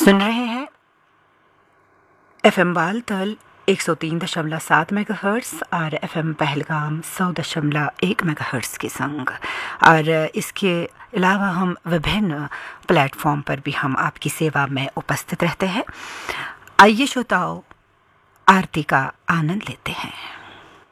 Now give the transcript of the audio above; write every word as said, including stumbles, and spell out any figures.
सुन रहे हैं F M Baltal एक सौ तीन दशमलव सात मेगाहर्ट्ज़ और एफ एम पहलगाम सौ दशमलव एक मेगाहर्ट्ज़ के संग। और इसके अलावा हम विभिन्न प्लेटफॉर्म पर भी हम आपकी सेवा में उपस्थित रहते हैं। आइए श्रोताओं, आरती का आनंद लेते हैं।